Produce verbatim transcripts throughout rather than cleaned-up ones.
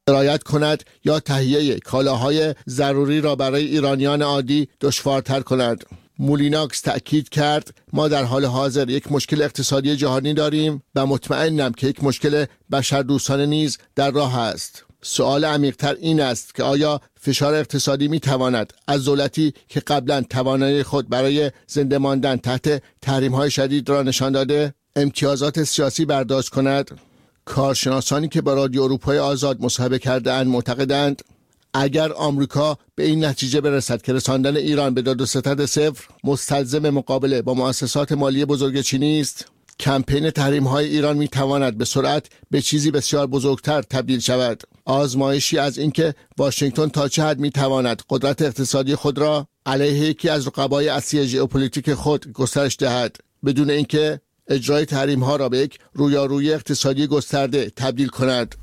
رعایت کند یا تهیه کالاهای ضروری را برای ایرانیان عادی دشوارتر کند. مولیناکس تأکید کرد ما در حال حاضر یک مشکل اقتصادی جهانی داریم و مطمئنم که یک مشکل بشردوستانه نیز در راه است. سوال عمیق‌تر این است که آیا فشار اقتصادی می تواند از دولتی که قبلا توانایی خود برای زنده ماندن تحت تحریم‌های شدید را نشان داده امتیازات سیاسی برداشت کند؟ کارشناسانی که با رادیو اروپای آزاد مصاحبه کرده‌اند معتقدند اگر آمریکا به این نتیجه برسد که رساندن ایران به داد و ستد صفر مستلزم مقابله با مؤسسات مالی بزرگ چینی است، کمپین تحریم‌های ایران می‌تواند به سرعت به چیزی بسیار بزرگتر تبدیل شود. آزمایشی از اینکه واشنگتن تا چه حد می‌تواند قدرت اقتصادی خود را علیه یکی از رقبای اصلی ژئوپلیتیک خود گسترش دهد، بدون اینکه اجرای تحریم‌ها را به یک رویارویی اقتصادی گسترده تبدیل کند.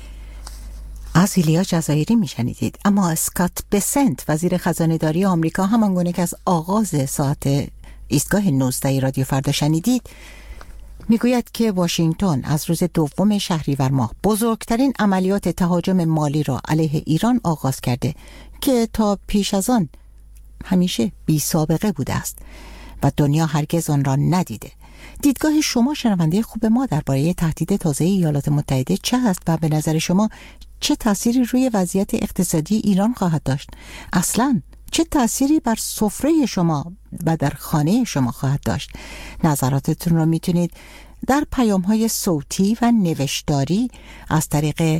از ایلیا جزایری میشنیدید. اما اسکات بسنت وزیر خزانه‌داری آمریکا همانگونه که از آغاز ساعت ایستگاه نوزده رادیو فردا شنیدید میگوید که واشنگتن از روز دوم شهریور ماه بزرگترین عملیات تهاجم مالی را علیه ایران آغاز کرده که تا پیش از آن همیشه بی سابقه بوده است و دنیا هرگز آن را ندیده. دیدگاه شما شنونده خوب ما درباره تهدید تازه ایالات متحده چه است و به نظر شما چه تأثیری روی وضعیت اقتصادی ایران خواهد داشت؟ اصلاً چه تأثیری بر سفره شما و در خانه شما خواهد داشت؟ نظراتتون رو میتونید در پیام‌های صوتی و نوشتاری از طریق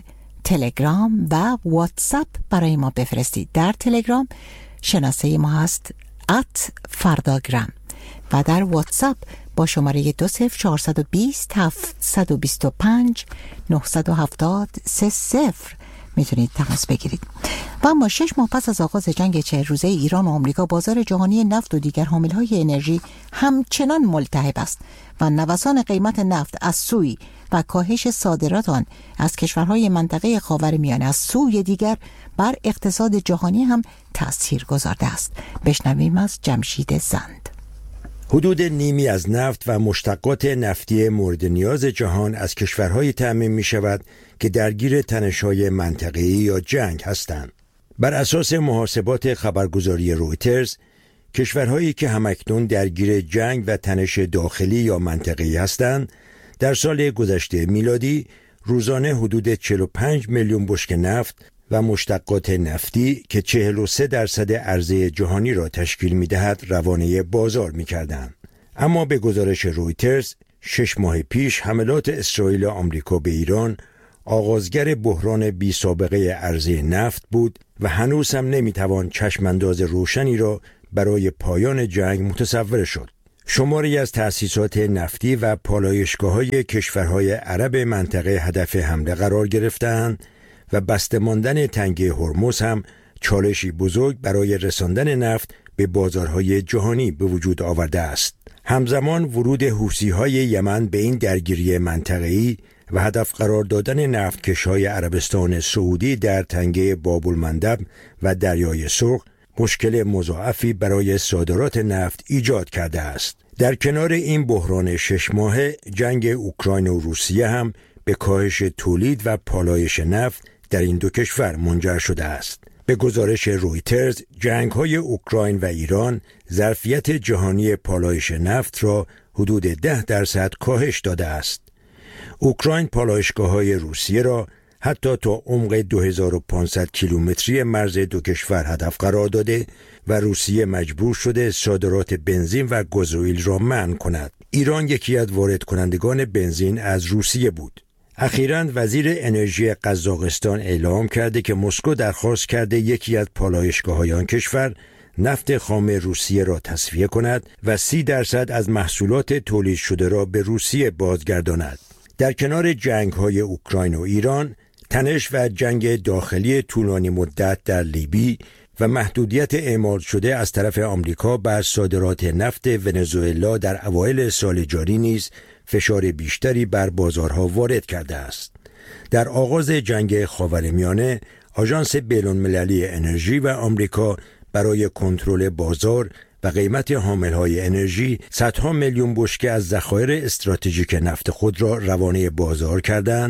تلگرام و واتساپ برای ما بفرستید. در تلگرام شناسه ما هست ات فرداگرام و در واتساپ با شماره دو صفر چهارصد و بیست هفتصد و بیست و پنج نهصد و هفتاد سه صفر میتونید تماس بگیرید. و اما شش ماه پس از آغاز جنگ چهل روزه ایران و آمریکا، بازار جهانی نفت و دیگر حاملهای انرژی همچنان ملتهب است و نوسان قیمت نفت از سوی و کاهش صادرات آن از کشورهای منطقه خاورمیانه از سوی دیگر بر اقتصاد جهانی هم تأثیر گذارده است. بشنویم از جمشید زند. حدود نیمی از نفت و مشتقات نفتی مورد نیاز جهان از کشورهای تأمین می شود که درگیر تنش‌های منطقه‌ای یا جنگ هستند. بر اساس محاسبات خبرگزاری رویترز، کشورهایی که همکنون درگیر جنگ و تنش داخلی یا منطقه‌ای هستند، در سال گذشته میلادی روزانه حدود چهل و پنج میلیون بشکه نفت و مشتقات نفتی که چهل و سه درصد عرضه جهانی را تشکیل می‌دهد روانه بازار می‌کردند. اما به گزارش رویترز، شش ماه پیش حملات اسرائیل و آمریکا به ایران آغازگر بحران بی سابقه عرضه نفت بود و هنوز هم نمی‌توان چشمانداز روشنی را برای پایان جنگ متصور شد. شماری از تأسیسات نفتی و پالایشگاه‌های کشورهای عرب منطقه هدف حمله قرار گرفتند و بسته ماندن تنگه هرمز هم چالشی بزرگ برای رساندن نفت به بازارهای جهانی به وجود آورده است. همزمان ورود حوثی‌های یمن به این درگیری منطقه‌ای و هدف قرار دادن نفتکش‌های عربستان سعودی در تنگه باب‌المندب و دریای سرخ مشکل مضاعفی برای صادرات نفت ایجاد کرده است. در کنار این بحران شش ماهه، جنگ اوکراین و روسیه هم به کاهش تولید و پالایش نفت در این دو کشور منجر شده است. به گزارش رویترز، جنگ‌های اوکراین و ایران ظرفیت جهانی پالایش نفت را حدود ده درصد کاهش داده است. اوکراین پالایشگاه‌های روسیه را حتی تا عمق دو هزار و پانصد کیلومتری مرز دو کشور هدف قرار داده و روسیه مجبور شده صادرات بنزین و گازوئیل را منع کند. ایران یکی از وارد کنندگان بنزین از روسیه بود. اخیراً وزیر انرژی قزاقستان اعلام کرده که مسکو درخواست کرده یکی از پالایشگاه‌های آن کشور نفت خام روسیه را تصفیه کند و سی درصد از محصولات تولید شده را به روسیه بازگرداند. در کنار جنگ‌های اوکراین و ایران، تنش و جنگ داخلی طولانی مدت در لیبی و محدودیت اعمال شده از طرف آمریکا بر صادرات نفت ونزوئلا در اوایل سال جاری نیز فشار بیشتری بر بازارها وارد کرده است. در آغاز جنگ خاورمیانه، آژانس بین‌المللی انرژی و آمریکا برای کنترل بازار و قیمت حاملهای انرژی صدها میلیون بشکه از ذخایر استراتژیک نفت خود را روانه بازار کردند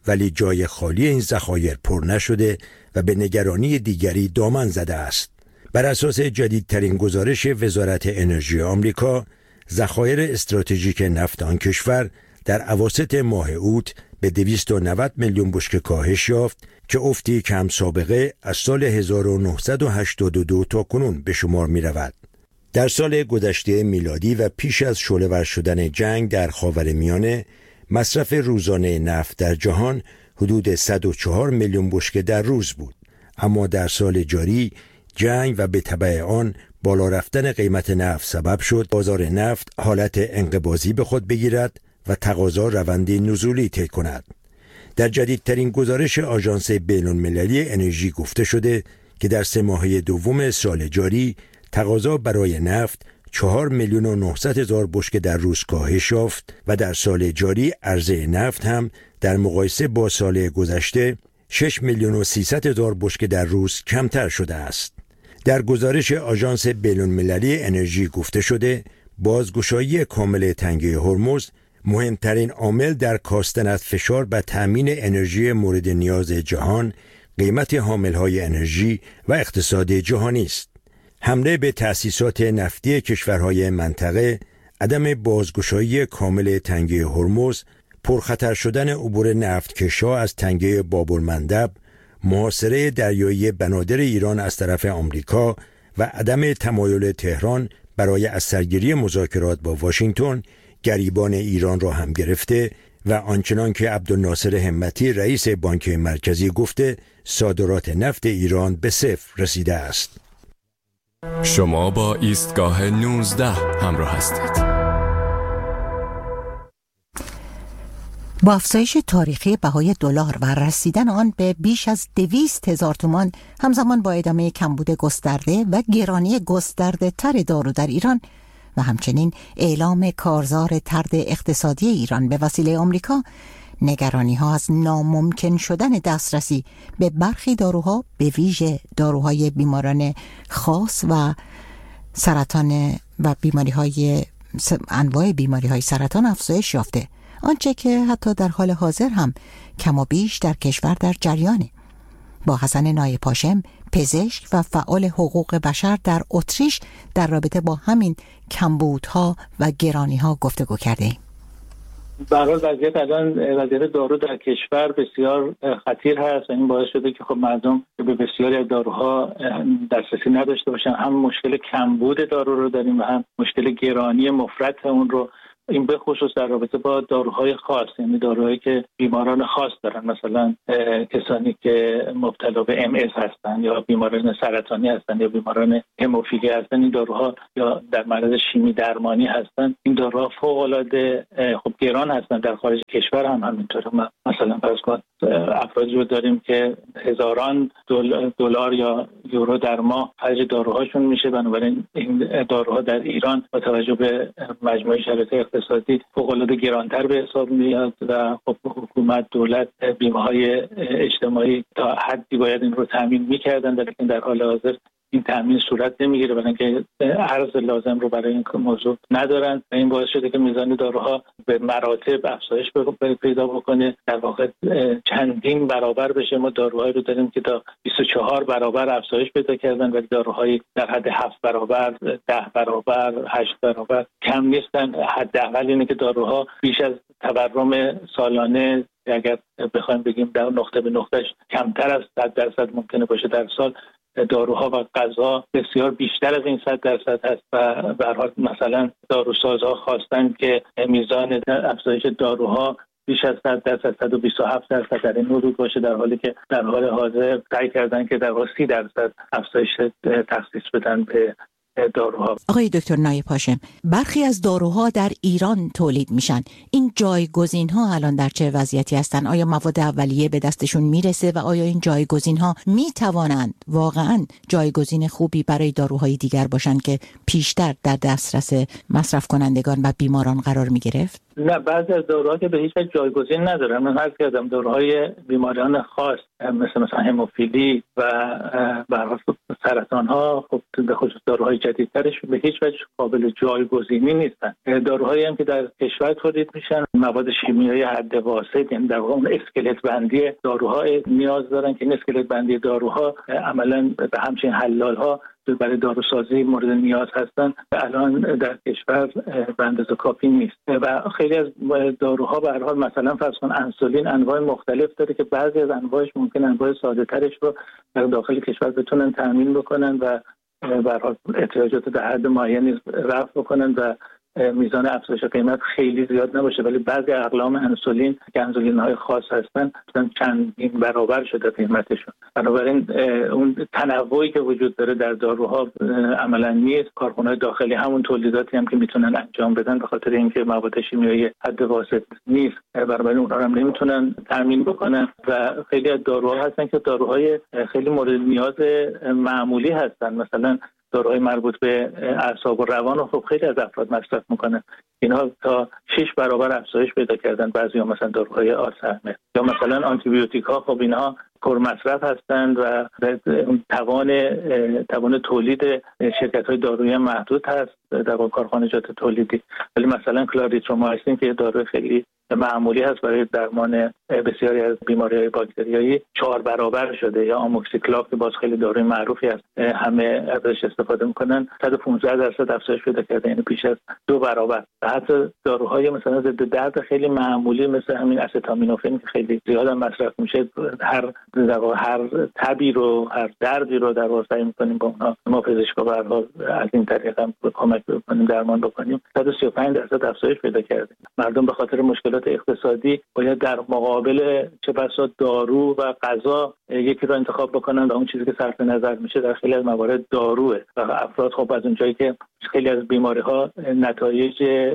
ولی جای خالی این ذخایر پر نشده و به نگرانی دیگری دامن زده است. بر اساس جدیدترین گزارش وزارت انرژی آمریکا، ذخایر استراتژیک نفت آن کشور در اواسط ماه اوت به دویست و نود میلیون بشکه کاهش یافت که افتی کم سابقه از سال هزار و نهصد و هشتاد و دو تا کنون به شمار می رود. در سال گذشته میلادی و پیش از شعله‌ور شدن جنگ در خاورمیانه، مصرف روزانه نفت در جهان حدود صد و چهار میلیون بشکه در روز بود. اما در سال جاری جنگ و به تبع آن بالا رفتن قیمت نفت سبب شد بازار نفت حالت انقباضی به خود بگیرد و تقاضا روندی نزولی طی کند. در جدیدترین گزارش آژانس بین‌المللی انرژی گفته شده که در سه ماهه دوم سال جاری تقاضا برای نفت چهار میلیون و نهصد هزار بشکه در روز کاهش یافت و در سال جاری عرضه نفت هم در مقایسه با سال گذشته شش میلیون و سیصد هزار بشکه در روز کمتر شده است. در گزارش آژانس بین‌المللی انرژی گفته شده بازگشایی کامل تنگه هرمز مهمترین عامل در کاستن از فشار بر تأمین انرژی مورد نیاز جهان، قیمت حاملهای انرژی و اقتصاد جهانی است. حمله به تأسیسات نفتی کشورهای منطقه، عدم بازگشایی کامل تنگه هرمز، پرخطر شدن عبور نفتکش‌ها از تنگه باب‌المندب، محاصره دریایی بنادر ایران از طرف آمریکا و عدم تمایل تهران برای از سرگیری مذاکرات با واشنگتن گریبان ایران را هم گرفته و آنچنان که عبدالناصر همتی رئیس بانک مرکزی گفته صادرات نفت ایران به صفر رسیده است. شما با ایستگاه نوزده همراه هستید. با افزایش تاریخی بهای دلار و رسیدن آن به بیش از دویست هزار تومان همزمان با ادامه کمبود گسترده و گرانی گسترده تر دارو در ایران و همچنین اعلام کارزار طرد اقتصادی ایران به وسیله آمریکا، نگرانی ها از ناممکن شدن دسترسی به برخی داروها به ویژه داروهای بیماران خاص و سرطان و بیماری های انواع بیماری های سرطان افزایش یافته، آنچه که حتی در حال حاضر هم کم و بیش در کشور در جریانه. با حسن نایپاشم، پزشک و فعال حقوق بشر در اتریش، در رابطه با همین کمبودها و گرانی‌ها گفتگو کردیم. برای وضعیت الان وضعیت دارو در کشور بسیار خطیر هست و این باعث شده که خب مردم به بسیاری از داروها دسترسی نداشته باشن. هم مشکل کمبود دارو رو داریم و هم مشکل گرانی مفرط اون رو، این به خصوص در رابطه با داروهای خاص، یعنی داروهایی که بیماران خاص دارن، مثلا کسانی که مبتلا به ام اس هستن یا بیماران سرطانی هستن یا بیماران هموفیلی هستن، این داروها یا در معرض شیمی درمانی هستن، این داروها فوق العاده خب گران هستن. در خارج کشور هم همینطوره. مثلا فرض کن افرادی رو داریم که هزاران دلار یا یورو در ماه خرج داروهاشون میشه، بنابراین این داروها در ایران با توجه به مجموعه شرایط اقتصادی فوق‌العاده گرانتر به حساب میاد و خب حکومت، دولت، بیمه‌های اجتماعی تا حدی باید این رو تامین می‌کردن، ولی در حال حاضر این تامین صورت نمیگیره، برای اینکه ارز لازم رو برای این موضوع ندارن و این باعث شده که میزان داروها به مراتب افزایش پیدا بکنه، در واقع چندین برابر بشه. ما داروهایی رو داریم که تا بیست و چهار برابر افزایش پیدا کردن، ولی داروهایی در حد هفت برابر، ده برابر، هشت برابر کم نیستن. حداقل اینه که داروها بیش از تورم سالانه، اگر بخوایم بگیم در نقطه به نقطهش کمتر از صد درصد ممکنه باشه در سال، داروها و غذا بسیار بیشتر از این صد درصد هست و به هر حال مثلا داروسازها خواستن که میزان افزایش داروها بیش از صد درصد، صد و بیست و هفت درصد در این حدود باشه، در حالی که در حال حاضر سعی کردن که در واقع سی درصد افزایش تخصیص بدن به داروها. آقای دکتر نایپاشم، برخی از داروها در ایران تولید میشن. این جایگزین ها الان در چه وضعیتی هستن؟ آیا مواد اولیه به دستشون میرسه و آیا این جایگزین ها میتوانند واقعا جایگزین خوبی برای داروهای دیگر باشن که پیشتر در دسترس مصرف کنندگان و بیماران قرار میگرفت؟ نه، بعضی از داروها که به هیچ وجه جایگزین ندارن. من عرض کردم داروهای بیماریان خاص مثل مثلا هموفیلی و برای سرطان ها، خب به خصوص داروهای جدیدترش به هیچ وجه قابل جایگزینی نیستن. داروهایی هم که در کشور تولید میشن مواد شیمیایی حد واسط، یعنی در واقع اون اسکلت بندی داروها نیاز دارن که این اسکلت بندی داروها عملاً به همچین حلال ها برای داروسازی مورد نیاز هستن، الان در کشور به اندازه کافی نیست و خیلی از داروها به هر حال مثلا فرض کن انسولین انواع مختلف داره که بعضی از انواعش ممکن انواع ساده ترش رو در داخل کشور بتونن تامین بکنن و به هر حال احتیاجات در حد معینی رفع بکنن و میزان افزایش قیمت خیلی زیاد نباشه. ولی بعضی اقلام انسولین که انسولین‌های خاص هستن مثلا چندین برابر شده قیمتشون. بنابراین اون تنوعی که وجود داره در داروها عملا نیست. کارخانه‌های داخلی همون تولیداتی هم که میتونن انجام بدن به خاطر اینکه مواد شیمیایی حد واسط نیست، بنابراین اونها هم نمیتونن تامین بکنن و خیلی از داروها هستن که داروهای خیلی مورد نیاز معمولی هستن، مثلا داروهای مربوط به اعصاب و روان رو خب خیلی از افراد مصرف میکنن. اینها تا شش برابر افزایش پیدا کردن. بعضی ها مثلا داروهای آلزایمر یا مثلا آنتی بیوتیک ها، خب اینها پر مصرف هستند و توان توان تولید شرکت‌های دارویی محدود هست در کارخانجات تولیدی. ولی مثلا کلاریترومایسین که داروی خیلی معمولی هست برای درمان بسیاری از بیماری‌های باکتریایی چهار برابر شده، یا آموکسیکلاو که باز خیلی داروی معروفی است همه ازش استفاده میکنن صد و پانزده درصد افزایش پیدا کرده، یعنی بیش از دو برابر. و حتی داروهای مثلا ضد درد خیلی معمولی مثل همین استامینوفن که خیلی زیاد هم مصرف میشه، هر در واقع هر تبی رو هر دردی رو در واقع سعی میکنیم با اونها ما پزشکا به هر حال از این طریق هم کمک بکنیم درمان بکنیم. صد و سی و پنج درصد افزایش پیدا کرده. مردم به خاطر مشکلات اقتصادی باید در مقابل چه بسا دارو و غذا یکی رو انتخاب بکنن و اون چیزی که صرف نظر میشه در خیلی از موارد داروه و افراد خب از اونجایی که خیلی از بیماری ها نتایج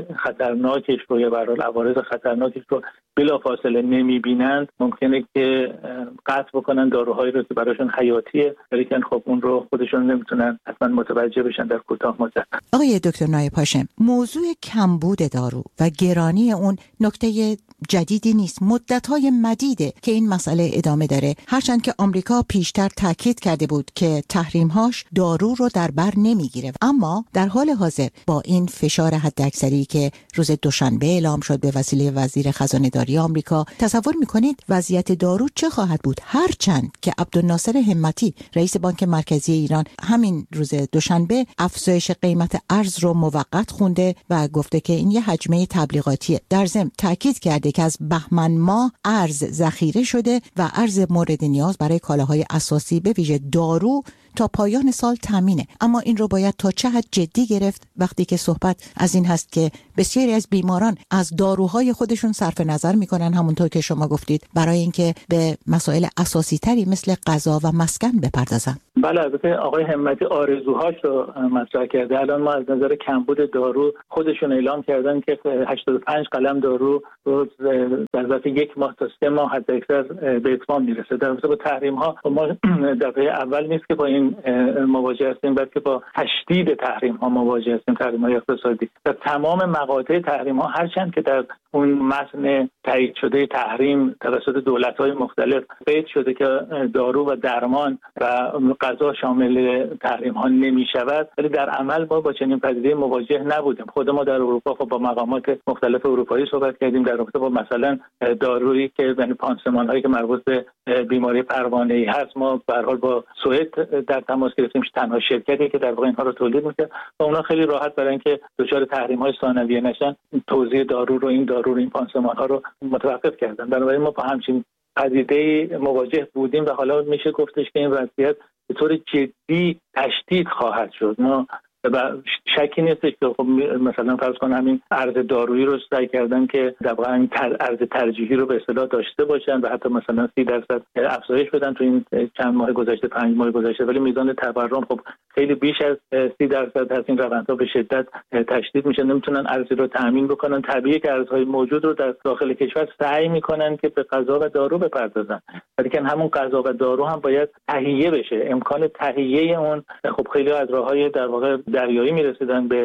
خطرناکش رو یا به هر حال عوارض خطرناکش رو بلافاصله نمیبینند، ممکنه که قطع بکنن داروهایی رو که براشون حیاتیه، ولی که خب اون رو خودشون نمیتونن حتما متوجه بشن در کوتاه مدت. آقای دکتر نایب هاشم، موضوع کمبود دارو و گرانی اون نکته جدیدی نیست. مدت‌های مدیده که این مسئله ادامه داره، هرچند که آمریکا پیشتر تاکید کرده بود که تحریم‌هاش دارو رو در بر نمیگیره، اما در حال حاضر با این فشار حداکثری که روز دوشنبه اعلام شد به وسیله وزیر خزانه‌داری آمریکا، تصور می‌کنید وضعیت دارو چه خواهد بود؟ هرچند که عبدالناصر همتی رئیس بانک مرکزی ایران همین روز دوشنبه افزایش قیمت ارز رو موقت خونده و گفته که این یه حجمه تبلیغاتیه. در ضمن تاکید کرده که از بهمن ماه ارز ذخیره شده و ارز مورد نیاز برای کالاهای اساسی به ویژه دارو تا پایان سال تامینه. اما این رو باید تا چه حد جدی گرفت وقتی که صحبت از این هست که بسیاری از بیماران از داروهای خودشون صرف نظر میکنن، همونطور که شما گفتید، برای اینکه به مسائل اساسی تری مثل غذا و مسکن بپردازن. بله، البته آقای همتی آرزوهاش رو مطرح کرده. الان ما از نظر کمبود دارو خودشون اعلام کردن که هشتاد و پنج قلم دارو رو در ظرف یک ماه تا سه ماه حداکثر به اتمام میرسه. در رابطه با تحریم ها ما دفعه اول نیست که با این مواجه هستیم، بلکه با تشدید تحریم ها مواجه هستیم، تحریم های اقتصادی. در تمام مقاطع تحریم ها، هرچند که در اون متن تایید شده تحریم توسط دولت های مختلف قید شده که دارو و درمان و غذا شامل تحریم ها نمی شود، ولی در عمل ما با چنین پدیده مواجه نبودیم. خود ما در اروپا خب با مقامات مختلف اروپایی صحبت کردیم در رابطه با مثلا دارویی که یعنی پانسمان هایی که مربوط به بیماری پروانه‌ای هست. ما به هر حال با سوئد در تماس گرفتیم، تنها شرکتی که در واقع اینها رو تولید می‌کنه و اونا خیلی راحت برای اینکه دچار تحریم‌های ثانویه نشن توزیع دارو رو این دارو رو این پانسمان‌ها رو متوقف کردن. بنابراین ما با همچین پدیده مواجه بودیم و حالا میشه گفتش که این وضعیت به طور جدی تشدید خواهد شد. ما و شکی نیست که خب مثلا فرض کن همین ارز دارویی رو سعی کردن که در واقع این ارز ترجیحی رو به اصطلاح داشته باشن و حتی مثلا سی درصد افزایش بدن تو این چند ماه گذشته، پنج ماه گذشته، ولی میزان تورم خب خیلی بیش از سی درصد هست. این روندها به شدت تشدید میشه، نمیتونن ارزی رو تامین بکنن. طبیعیه که ارزهای موجود رو در داخل کشور سعی میکنن که به غذا و دارو بپردازن، ولی که همون غذا و دارو هم باید تهیه بشه. امکان تهیه اون خب خیلی از راههای در واقع دریایی میرسیدن به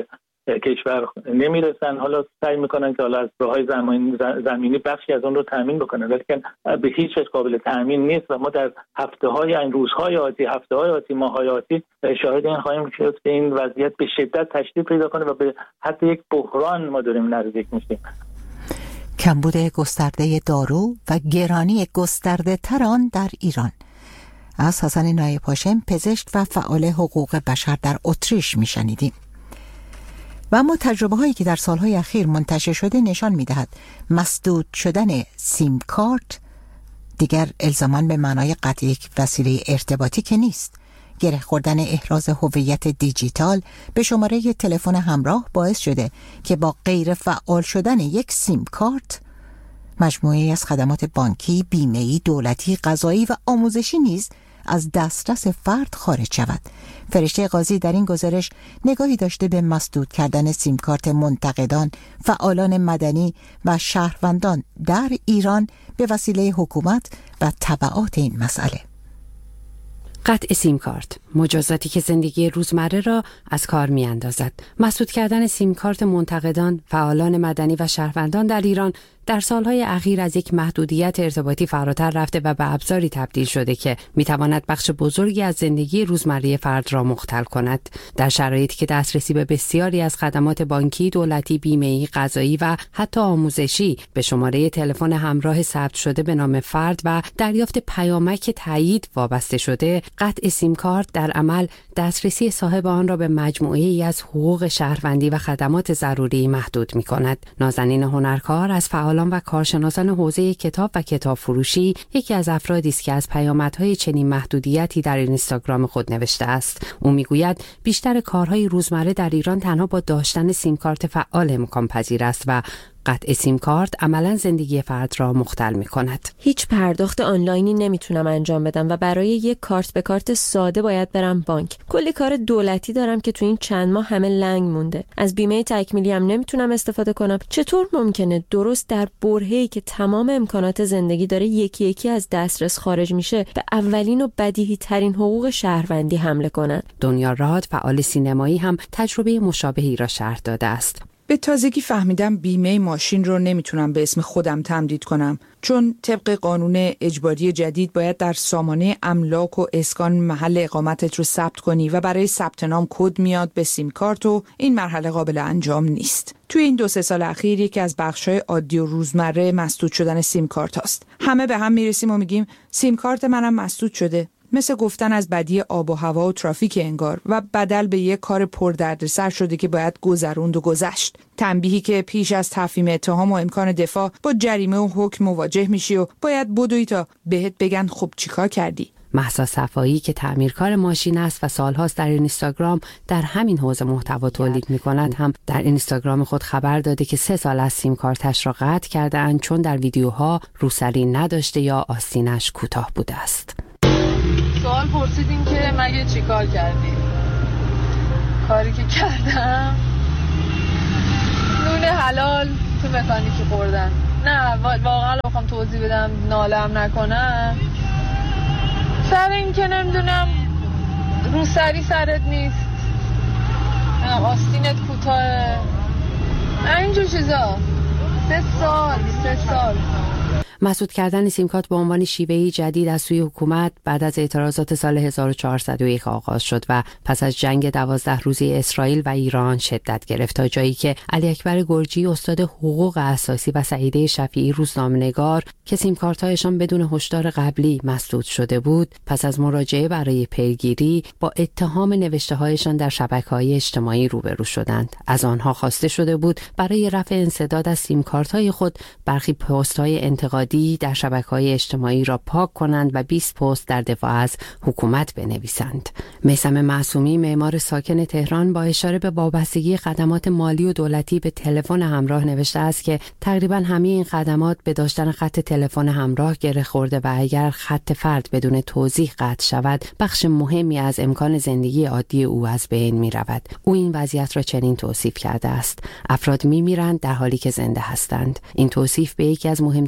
کشور نمیرسن. حالا سعی میکنن که حالا از راههای زمینی بخشی از اون رو تامین بکنن، ولی که به هیچ وجه قابل تامین نیست و ما در هفته‌های این روزهای آتی، هفته‌های آتی، ماه‌های آتی شاهد این خواهیم شد که این وضعیت به شدت تشدید پیدا کنه و به حتی یک بحران ما داریم نزدیک میشیم. کمبود گسترده دارو و گرانی گسترده تر آن در ایران. از حسن نایب هاشم، پزشک و فعال حقوق بشر در اتریش میشنیدیم. و اما تجربه هایی که در سالهای اخیر منتشر شده نشان میدهد مسدود شدن سیم کارت دیگر الزاما به معنای قطع یک وسیله ارتباطی که نیست. گره خوردن احراز هویت دیجیتال به شماره تلفن همراه باعث شده که با غیر فعال شدن یک سیم کارت مجموعه‌ای از خدمات بانکی، بیمه‌ای، دولتی، قضایی و آموزشی نیز از دسترس فرد خارج شود. فرشته قاضی در این گزارش نگاهی داشته به مسدود کردن سیم کارت منتقدان، فعالان مدنی و شهروندان در ایران به وسیله حکومت و تبعات این مسئله. قطع سیم کارت، مجازاتی که زندگی روزمره را از کار می اندازد. مسدود کردن سیم کارت منتقدان، فعالان مدنی و شهروندان در ایران در سالهای اخیر از یک محدودیت ارتباطی فراتر رفته و به ابزاری تبدیل شده که میتواند بخش بزرگی از زندگی روزمره فرد را مختل کند. در شرایطی که دسترسی به بسیاری از خدمات بانکی، دولتی، بیمه‌ای، قضایی و حتی آموزشی به شماره تلفن همراه ثبت شده به نام فرد و دریافت پیامک تایید وابسته شده، قطع سیم کارت در عمل دسترسی صاحب آن را به مجموعه‌ای از حقوق شهروندی و خدمات ضروری محدود می‌کند. نازنین هنرکار از فعال و کارشناسان حوزه کتاب و کتاب فروشی یکی از افرادی است که از پیامدهای چنین محدودیتی در اینستاگرام خود نوشته است. او میگوید بیشتر کارهای روزمره در ایران تنها با داشتن سیم کارت فعال امکان پذیر است و قطع سیم کارت عملاً زندگی فرد را مختل می کند. هیچ پرداخت آنلاینی نمیتونم انجام بدم و برای یک کارت به کارت ساده باید برم بانک. کلی کار دولتی دارم که تو این چند ماه همه لنگ مونده. از بیمه تکمیلی هم نمیتونم استفاده کنم. چطور ممکنه درست در برهه‌ای که تمام امکانات زندگی داره یکی یکی از دسترس خارج میشه به اولین و بدیهی ترین حقوق شهروندی حمله کنن؟ دنیا راد، فعال سینمایی، هم تجربه مشابهی را شرح داده است. به تازگی فهمیدم بیمه ماشین رو نمیتونم به اسم خودم تمدید کنم، چون طبق قانون اجباری جدید باید در سامانه املاک و اسکان محل اقامتت رو ثبت کنی و برای ثبت نام کد میاد به سیم کارت و این مرحله قابل انجام نیست. توی این دو سه سال اخیر یکی از بخش‌های عادی و روزمره مسدود شدن سیم کارت هست. همه به هم میرسیم و میگیم سیم کارت منم مسدود شده. مثل گفتن از بدی آب و هوا و ترافیک انگار و بدل به یک کار پردردسر شده که باید گذروند و گذشت. تنبیهی که پیش از تفهیم اتهام و امکان دفاع با جریمه و حکم مواجه میشی و باید بدوی تا بهت بگن خب چیکار کردی. مهسا صفایی که تعمیرکار ماشین است و سالهاست در اینستاگرام در همین حوزه محتوا تولید می‌کند، هم در اینستاگرام خود خبر داده که سه سال از سیم کارتش را قطع کرده‌اند چون در ویدیوها روسری نداشته یا آستینش کوتاه بوده است. سوال پرسیدین که مگه چی کار کردی؟ کاری که کردم نون حلال تو مکانیکی خوردن. نه واقعا بخوام توضیح بدم نالم نکنم، سر این که نمیدونم روسری سرت نیست، آستینت کوتاه، اینجور چیزا. سه سال سه سال مسدود کردن سیم کارت به عنوان شیوهی جدید از سوی حکومت بعد از اعتراضات سال هزار و چهارصد و یک آغاز شد و پس از جنگ دوازده روزه اسرائیل و ایران شدت گرفت، تا جایی که علی اکبر گرجی، استاد حقوق اساسی، و سعیده شفیعی، روزنامه‌نگار که سیم کارت‌هایشان بدون هشدار قبلی مسدود شده بود، پس از مراجعه برای پیگیری با اتهام نوشته‌هایشان در شبکه‌های اجتماعی روبرو شدند. از آنها خواسته شده بود برای رفع انسداد از سیم کارت‌های خود برخی پست‌های انتقادی در شبکه‌های اجتماعی را پاک کنند و بیست پست در دفاع از حکومت بنویسند. میثم معصومی، معمار ساکن تهران، با اشاره به وابستگی خدمات مالی و دولتی به تلفن همراه نوشته است که تقریباً همه این خدمات به داشتن خط تلفن همراه گره خورده و اگر خط فرد بدون توضیح قطع شود، بخش مهمی از امکان زندگی عادی او از بین می رود. او این وضعیت را چنین توصیف کرده است: افراد می میرند در حالی که زنده هستند. این توصیف به یکی از مهمترین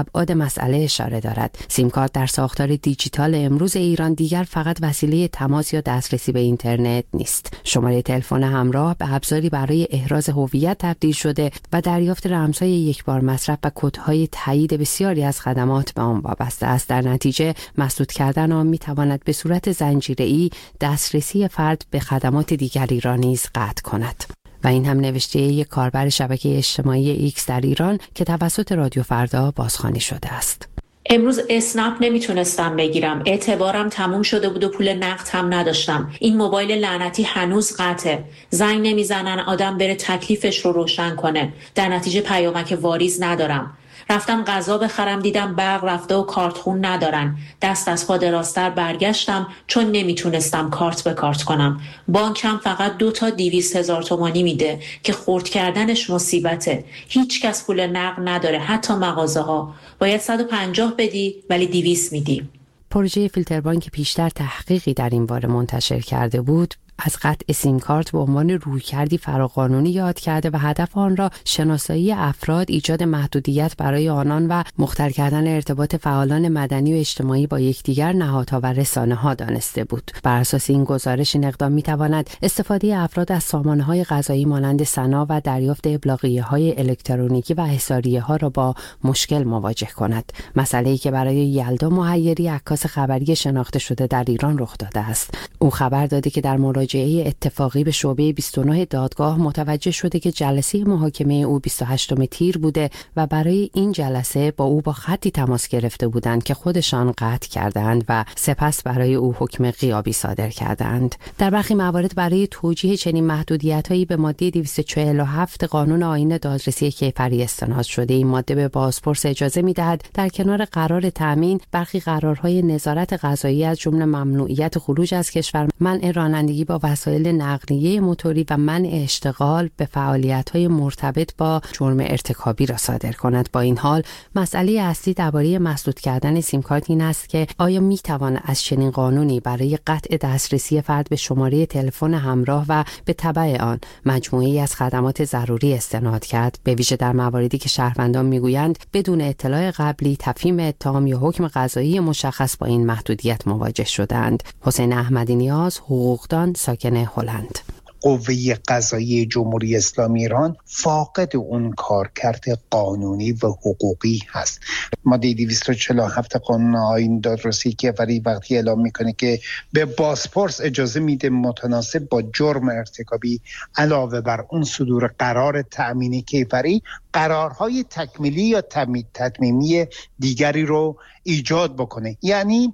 ابعاد مسئله اشاره دارد. سیم کارت در ساختار دیجیتال امروز ایران دیگر فقط وسیله تماس یا دسترسی به اینترنت نیست. شماره تلفن همراه به ابزاری برای احراز هویت تبدیل شده و دریافت رمزهای یکبار مصرف و کدهای تایید بسیاری از خدمات به آن وابسته است. در نتیجه مسدود کردن آن میتواند به صورت زنجیره‌ای دسترسی فرد به خدمات دیگری را نیز قطع کند. و این هم نوشته یک کاربر شبکه اجتماعی ایکس در ایران که توسط رادیو فردا بازخوانی شده است. امروز اسنپ نمیتونستم بگیرم، اعتبارم تموم شده بود و پول نقد هم نداشتم. این موبایل لعنتی هنوز قطعه، زنگ نمیزنن آدم بره تکلیفش رو روشن کنه، در نتیجه پیامک واریز ندارم. رفتم غذا بخرم دیدم برق رفته و کارت خون ندارن. دست از پا دراستر برگشتم چون نمیتونستم کارت به کارت کنم. بانکم فقط دو تا دیویست هزار تومانی میده که خرد کردنش مصیبته. هیچ کس پول نقد نداره، حتی مغازه ها. باید صد و پنجاه بدی ولی دویست میدی. پروژه فیلتربانک پیشتر تحقیقی در این باره منتشر کرده بود. از قطع سیم کارت به عنوان رویکردی فراقانونی یاد کرده و هدف آن را شناسایی افراد، ایجاد محدودیت برای آنان و مختل کردن ارتباط فعالان مدنی و اجتماعی با یکدیگر، نهادها و رسانه‌ها دانسته بود. بر اساس این گزارش این اقدام می‌تواند استفاده افراد از سامانه‌های قضایی مانند سنا و دریافت ابلاغیه‌های الکترونیکی و احضاریه‌ها را با مشکل مواجه کند. مسئله‌ای که برای یلدا مهیری، عکاس خبری شناخته شده در ایران رخ داده است. او خبر داده که در مراجعه اتفاقی به شعبه بیست و نه دادگاه متوجه شده که جلسه محاکمه او بیست و هشتم تیر بوده و برای این جلسه با او با خطی تماس گرفته بودند که خودشان قطع کردند و سپس برای او حکم غیابی صادر کردند. در برخی موارد برای توجیه چنین محدودیت‌هایی به ماده دویست و چهل و هفت قانون آیین دادرسی کیفری استناد شده. این ماده به بازپرس اجازه می‌دهد در کنار قرار تامین برخی قرارهای نظارت قضایی از جمله ممنوعیت خروج از کشور، منع رانندگی با وسایل نقلیه موتوری و منع اشتغال به فعالیت‌های مرتبط با جرم ارتکابی را صادر کند. با این حال مسئله اصلی درباره مسدود کردن سیم کارت این است که آیا می‌توان از چنین قانونی برای قطع دسترسی فرد به شماره تلفن همراه و به تبع آن مجموعه‌ای از خدمات ضروری استناد کرد، به ویژه در مواردی که شهروندان می‌گویند بدون اطلاع قبلی تفهیم اتهام یا حکم قضایی مشخص با این محدودیت مواجه شدند. حسین احمدی نیاز، حقوقدان، ساکن هلند. قوه قضاییه جمهوری اسلامی ایران فاقد اون کارکرد قانونی و حقوقی هست. ماده دویست و چهل و هفت قانون آیین دادرسی کیفری وقتی اعلام میکنه که به بازپرس اجازه میده متناسب با جرم ارتکابی علاوه بر اون صدور قرار تأمین کیفری قرارهای تکمیلی یا تطمیمی دیگری رو ایجاد بکنه. یعنی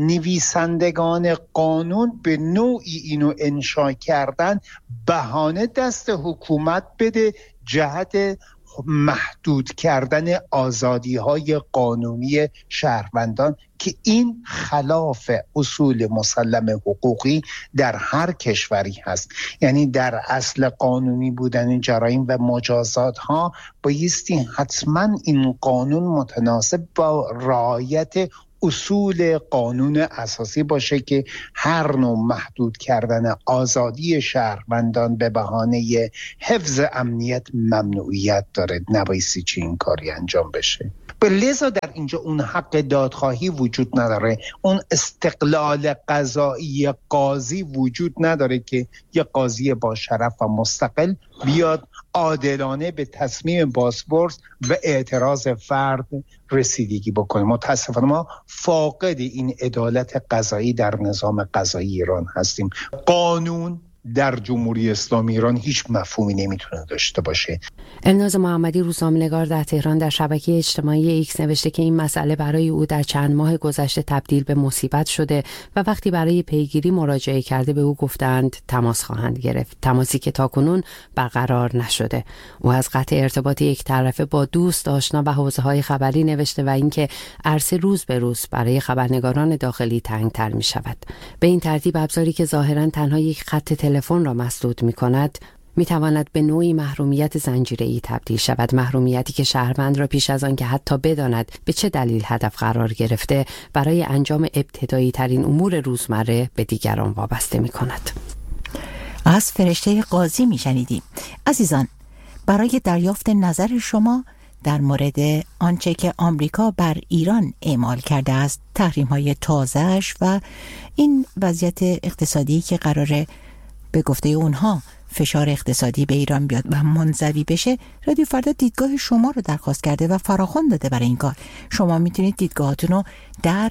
نویسندگان قانون به نوعی اینو انشا کردن بهانه دست حکومت بده جهت محدود کردن آزادی‌های قانونی شهروندان که این خلاف اصول مسلم حقوقی در هر کشوری هست. یعنی در اصل قانونی بودن جرایم و مجازات ها بایستی حتما این قانون متناسب با رعایت اصول قانون اساسی باشه که هر نوع محدود کردن آزادی شهروندان به بهانه حفظ امنیت ممنوعیت داره. نبایستی چه این کاری انجام بشه. لذا در اینجا اون حق دادخواهی وجود نداره، اون استقلال قضایی قاضی وجود نداره که یه قاضی با شرف و مستقل بیاد عادلانه به تصمیم بازپرس و اعتراض فرد رسیدگی بکنه. متاسفانه ما فاقد این عدالت قضایی در نظام قضایی ایران هستیم. قانون در جمهوری اسلامی ایران هیچ مفهومی نمیتونه داشته باشه. الناز محمدی، روزنامه‌نگار در تهران، در شبکه اجتماعی ایکس نوشته که این مسئله برای او در چند ماه گذشته تبدیل به مصیبت شده و وقتی برای پیگیری مراجعه کرده به او گفتند تماس خواهند گرفت، تماسی که تاکنون برقرار نشده. او از قطع ارتباط یک طرفه با دوست، آشنا و حوزه‌های خبری نوشته و اینکه عرصه روز به روز برای خبرنگاران داخلی تنگ‌تر می‌شود. به این ترتیب ابزاری که ظاهراً تنها یک خط تلفن را مسدود می‌کند می تواند به نوعی محرومیت زنجیره‌ای تبدیل شود، محرومیتی که شهروند را پیش از آن که حتی بداند به چه دلیل هدف قرار گرفته برای انجام ابتدایی ترین امور روزمره به دیگران وابسته می کند. از فرشته قاضی می شنیدیم. عزیزان، برای دریافت نظر شما در مورد آنچه که آمریکا بر ایران اعمال کرده است، تحریم‌های تازه‌اش و این وضعیت اقتصادی که قراره به گفته اونها فشار اقتصادی به ایران بیاد و منزوی بشه، رادیو فردا دیدگاه شما رو درخواست کرده و فراخوان داده برای این کار. شما میتونید دیدگاهاتون رو در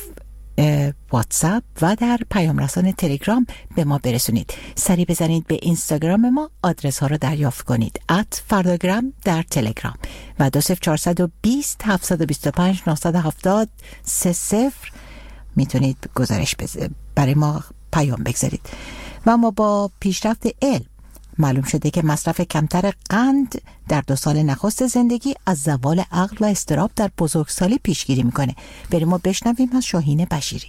واتساپ و در پیام رسان تلگرام به ما برسونید. سری بزنید به اینستاگرام ما، آدرس ها رو دریافت کنید ات فرداگرام در تلگرام و دو صفر چهارصد و بیست هفتصد و بیست و پنج نهصد و هفتاد سه صفر میتونید گزارش برای ما پیام بگذارید. و ما با پیشرفت علم معلوم شده که مصرف کمتر قند در دو سال نخست زندگی از زوال عقل و اضطراب در بزرگسالی پیشگیری میکنه. بریم ما بشنویم از شاهین بشیری.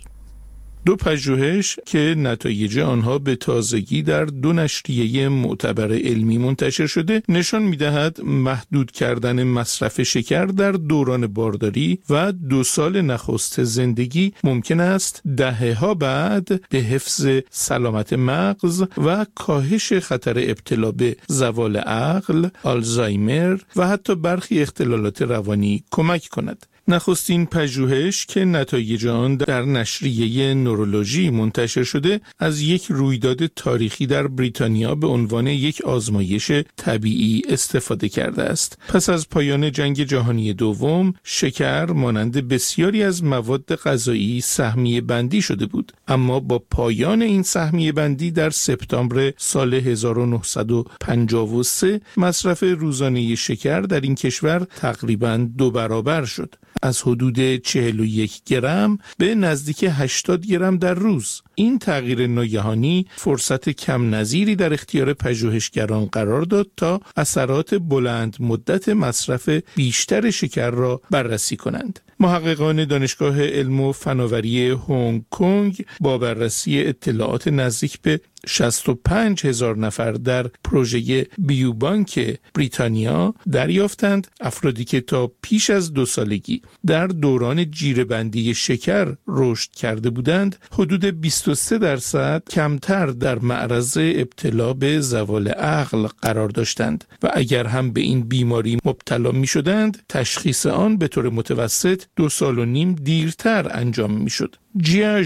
دو پژوهش که نتایج آنها به تازگی در دو نشریه معتبر علمی منتشر شده نشان می‌دهد محدود کردن مصرف شکر در دوران بارداری و دو سال نخست زندگی ممکن است دهه‌ها بعد به حفظ سلامت مغز و کاهش خطر ابتلا به زوال عقل، آلزایمر و حتی برخی اختلالات روانی کمک کند. نخستین پژوهش که نتایج آن در نشریه نورولوژی منتشر شده از یک رویداد تاریخی در بریتانیا به عنوان یک آزمایش طبیعی استفاده کرده است. پس از پایان جنگ جهانی دوم، شکر مانند بسیاری از مواد غذایی سهمیه بندی شده بود، اما با پایان این سهمیه بندی در سپتامبر سال هزار و نهصد و پنجاه و سه مصرف روزانه شکر در این کشور تقریباً دو برابر شد، از حدود چهل و یک گرم به نزدیک هشتاد گرم در روز. این تغییر ناگهانی فرصت کم نظیری در اختیار پژوهشگران قرار داد تا اثرات بلند مدت مصرف بیشتر شکر را بررسی کنند. محققان دانشگاه علم و فناوری هنگ کنگ با بررسی اطلاعات نزدیک به شصت و پنج هزار نفر در پروژه بیوبانک بریتانیا دریافتند افرادی که تا پیش از دو سالگی در دوران جیره‌بندی شکر رشد کرده بودند حدود بیست و سه درصد کمتر در معرض ابتلا به زوال عقل قرار داشتند و اگر هم به این بیماری مبتلا می شدند تشخیص آن به طور متوسط دو سال و نیم دیرتر انجام می شد. جیا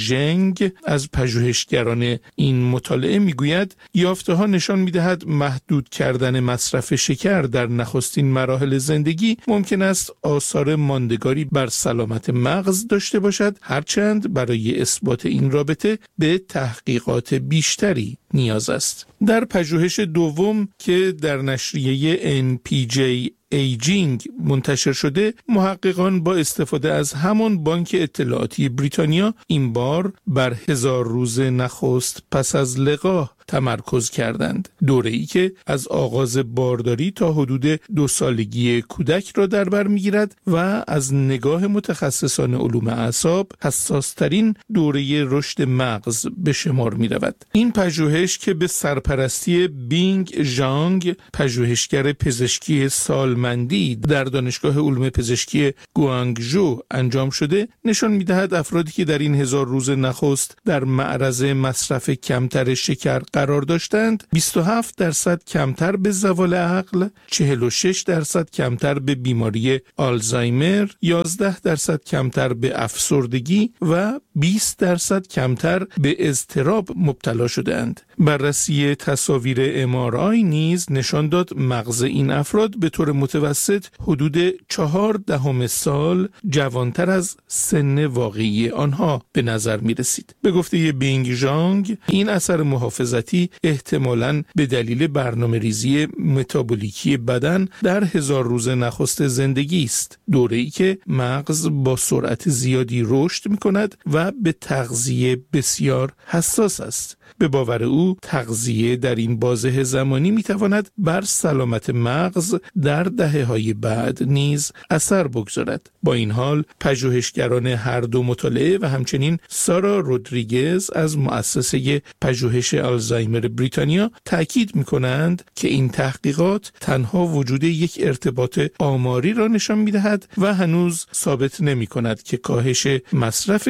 ژنژنگ از پژوهشگران این مطالعه میگوید یافته‌ها نشان می‌دهد محدود کردن مصرف شکر در نخستین مراحل زندگی ممکن است آثار ماندگاری بر سلامت مغز داشته باشد، هرچند برای اثبات این رابطه به تحقیقات بیشتری نیاز است. در پژوهش دوم که در نشریه ان پی جی ایجینگ منتشر شده، محققان با استفاده از همان بانک اطلاعاتی بریتانیا این بار بر هزار روز نخست پس از لقاح تمرکز کردند. دوره‌ای که از آغاز بارداری تا حدود دو سالگی کودک را در بر می‌گیرد و از نگاه متخصصان علوم اعصاب حساس‌ترین دوره رشد مغز به شمار می‌رود. این پژوهش که به سرپرستی بینگ ژانگ، پژوهشگر پزشکی سالمندی در دانشگاه علوم پزشکی گوانگژو انجام شده، نشان می‌دهد افرادی که در این هزار روز نخست در معرض مصرف کمتر شکر قرار داشتند بیست و هفت درصد کمتر به زوال عقل، چهل و شش درصد کمتر به بیماری آلزایمر، یازده درصد کمتر به افسردگی و بیست درصد کمتر به اضطراب مبتلا شدند. بررسی تصاویر ام آر آی نیز نشان داد مغز این افراد به طور متوسط حدود چهار دهم سال جوانتر از سن واقعی آنها به نظر می رسید. به گفته بینگ ژانگ، این اثر محافظتی احتمالاً به دلیل برنامه ریزی متابولیکی بدن در هزار روز نخست زندگی است، دوره‌ای که مغز با سرعت زیادی رشد می کند و به تغذیه بسیار حساس است. به باور او تغذیه در این بازه زمانی میتواند بر سلامت مغز در دهه‌های بعد نیز اثر بگذارد. با این حال پژوهشگران هر دو مطالعه و همچنین سارا رودریگز از مؤسسه پژوهش آلزایمر بریتانیا تاکید میکنند که این تحقیقات تنها وجود یک ارتباط آماری را نشان میدهد و هنوز ثابت نمیکند که کاهش مصرف شکر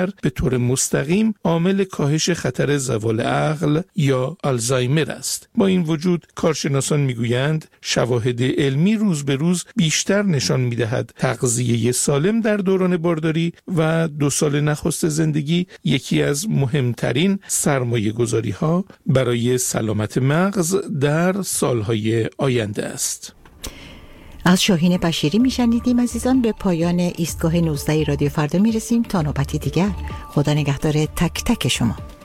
شکر به طور مستقیم عامل کاهش خطر زوال عقل یا آلزایمر است. با این وجود کارشناسان میگویند شواهد علمی روز به روز بیشتر نشان میدهد تغذیه سالم در دوران بارداری و دو سال نخست زندگی یکی از مهمترین سرمایه گذاری ها برای سلامت مغز در سالهای آینده است. از شاهین بشیری میشنیدیم. عزیزان، به پایان ایستگاه نوزده رادیو فردا میرسیم. تا نوبتی دیگر، خدا نگهدار تک تک شما.